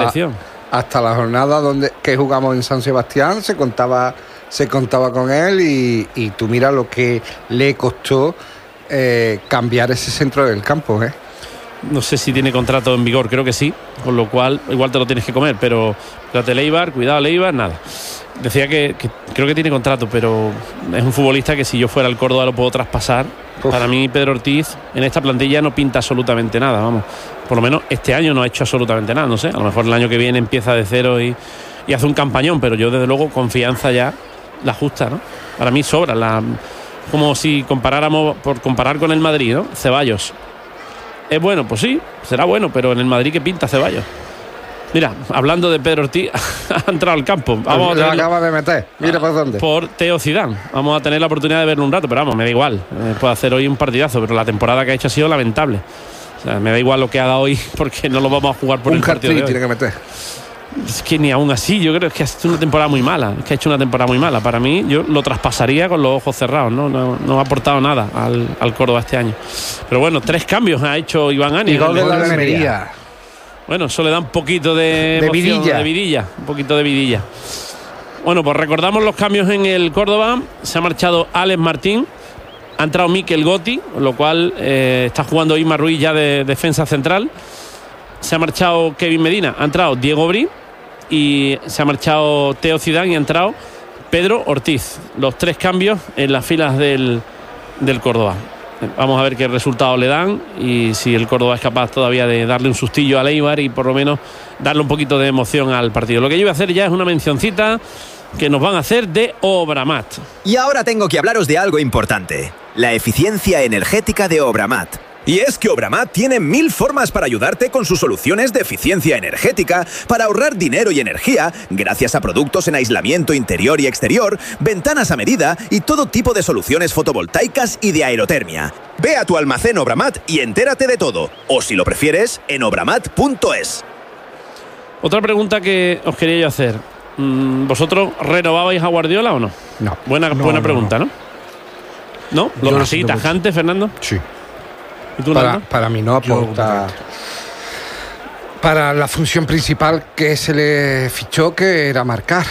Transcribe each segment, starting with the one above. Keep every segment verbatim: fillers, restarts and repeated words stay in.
a, hasta la jornada donde que jugamos en San Sebastián se contaba se contaba con él y, y tú mira lo que le costó eh, cambiar ese centro del campo, ¿eh? No sé si tiene contrato en vigor, creo que sí, con lo cual igual te lo tienes que comer, pero fíjate, Leibar, cuidado Leibar, nada. Decía que, que creo que tiene contrato, pero es un futbolista que si yo fuera al Córdoba lo puedo traspasar. Uf. Para mí Pedro Ortiz en esta plantilla no pinta absolutamente nada, vamos. Por lo menos este año no ha hecho absolutamente nada, no sé. A lo mejor el año que viene empieza de cero y, y hace un campañón, pero yo desde luego confianza ya la justa, ¿no? Para mí sobra, la, como si comparáramos, por comparar con el Madrid, ¿no? Ceballos. ¿Es bueno? Pues sí, será bueno, pero en el Madrid ¿qué pinta Ceballos? Mira, hablando de Pedro Ortiz, ha entrado al campo. Vamos lo a tener, acaba de meter, mira por dónde. Por Teo Zidane. Vamos a tener la oportunidad de verlo un rato, pero vamos, me da igual. Eh, puede hacer hoy un partidazo, pero la temporada que ha hecho ha sido lamentable. O sea, me da igual lo que haga hoy porque no lo vamos a jugar por un el partido de hoy. Tiene que meter. Es que ni aún así, yo creo que ha hecho una temporada muy mala. Es que ha hecho una temporada muy mala. Para mí, yo lo traspasaría con los ojos cerrados, ¿no? No, no ha aportado nada al, al Córdoba este año. Pero bueno, tres cambios ha hecho Iván Áñez. Y gol de la Almería. Bueno, eso le da un poquito de, de, emoción, vidilla. de vidilla. Un poquito de vidilla. Bueno, pues recordamos los cambios en el Córdoba. Se ha marchado Alex Martín. Ha entrado Mikel Gotti, lo cual eh, está jugando Isma Ruiz ya de defensa central. Se ha marchado Kevin Medina. Ha entrado Diego Brí. Y se ha marchado Teo Zidane y ha entrado Pedro Ortiz. Los tres cambios en las filas del, del Córdoba. Vamos a ver qué resultado le dan y si el Córdoba es capaz todavía de darle un sustillo a Eibar y por lo menos darle un poquito de emoción al partido. Lo que yo voy a hacer ya es una mencioncita que nos van a hacer de Obramat. Y ahora tengo que hablaros de algo importante: la eficiencia energética de Obramat. Y es que Obramat tiene mil formas para ayudarte con sus soluciones de eficiencia energética, para ahorrar dinero y energía, gracias a productos en aislamiento interior y exterior, ventanas a medida y todo tipo de soluciones fotovoltaicas y de aerotermia. Ve a tu almacén Obramat y entérate de todo. O si lo prefieres, en obramat punto es. Otra pregunta que os quería yo hacer. ¿Vosotros renovabais a Guardiola o no? No. Buena, no, buena no, pregunta, ¿no? ¿No? ¿Lo así, tajante, Fernando? Sí. ¿Y tú, para, para mí no aporta para la función principal que se le fichó, que era marcar.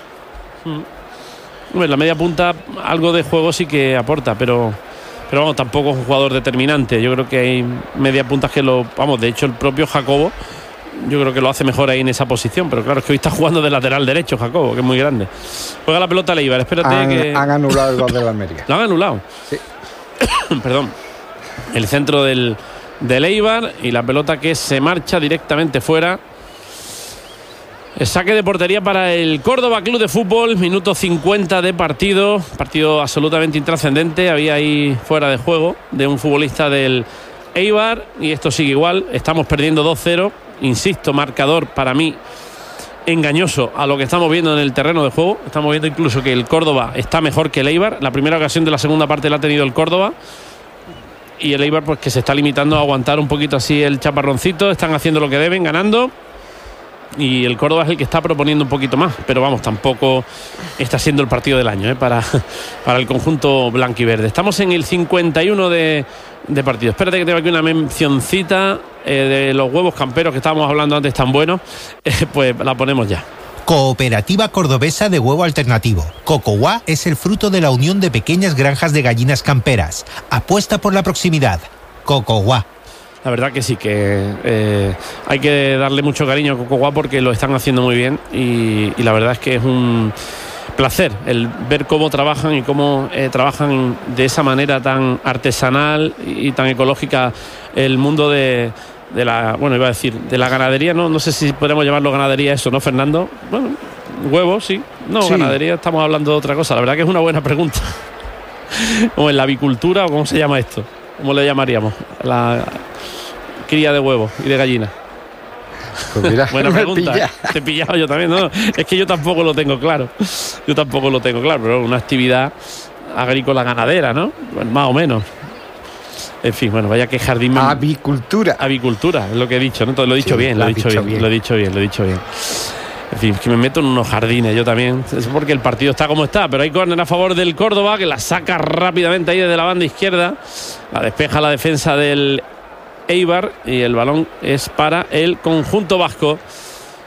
Bueno, la media punta algo de juego sí que aporta, pero pero vamos, tampoco es un jugador determinante. Yo creo que hay media puntas que lo, vamos, de hecho el propio Jacobo yo creo que lo hace mejor ahí en esa posición, pero claro, es que hoy está jugando de lateral derecho Jacobo, que es muy grande. Juega la pelota Leibar, espérate han, que han anulado el gol de la Almería. Lo han anulado. Sí. Perdón. El centro del, del Eibar y la pelota que se marcha directamente fuera. El saque de portería para el Córdoba Club de Fútbol, minuto cincuenta de partido, partido absolutamente intrascendente, había ahí fuera de juego de un futbolista del Eibar y esto sigue igual, estamos perdiendo dos cero, insisto, marcador para mí engañoso a lo que estamos viendo en el terreno de juego. Estamos viendo incluso que el Córdoba está mejor que el Eibar, la primera ocasión de la segunda parte la ha tenido el Córdoba. Y el Eibar pues que se está limitando a aguantar un poquito así el chaparroncito. Están haciendo lo que deben, ganando. Y el Córdoba es el que está proponiendo un poquito más. Pero vamos, tampoco está siendo el partido del año, ¿eh? para, para el conjunto blanquiverde. Estamos en el cincuenta y uno de, de partido. Espérate que tengo aquí una mencioncita eh, de los huevos camperos que estábamos hablando antes tan buenos. Eh, pues la ponemos ya. Cooperativa Cordobesa de Huevo Alternativo. Cocoguá es el fruto de la unión de pequeñas granjas de gallinas camperas. Apuesta por la proximidad. Cocoguá. La verdad que sí, que eh, hay que darle mucho cariño a Cocoguá porque lo están haciendo muy bien y, y la verdad es que es un placer el ver cómo trabajan y cómo eh, trabajan de esa manera tan artesanal y tan ecológica el mundo de... de la, bueno, iba a decir, de la ganadería, no, no sé si podemos llamarlo ganadería eso, ¿no, Fernando? Bueno, huevos, sí. No, sí. Ganadería, estamos hablando de otra cosa. La verdad que es una buena pregunta. ¿O en la avicultura o cómo se llama esto? ¿Cómo le llamaríamos? La cría de huevos y de gallinas. Pues mira, buena pregunta. Pilla. Te he pillado yo también, ¿no? Es que yo tampoco lo tengo claro. Yo tampoco lo tengo claro, pero una actividad agrícola ganadera, ¿no? Bueno, más o menos. En fin, bueno, vaya que jardín. Avicultura. Avicultura, es lo que he dicho, ¿no? Todo lo he dicho sí, bien, lo he dicho bien, bien, lo he dicho bien, lo he dicho bien. En fin, es que me meto en unos jardines yo también. Es porque el partido está como está, pero hay córner a favor del Córdoba, que la saca rápidamente ahí desde la banda izquierda. La despeja la defensa del Eibar y el balón es para el conjunto vasco.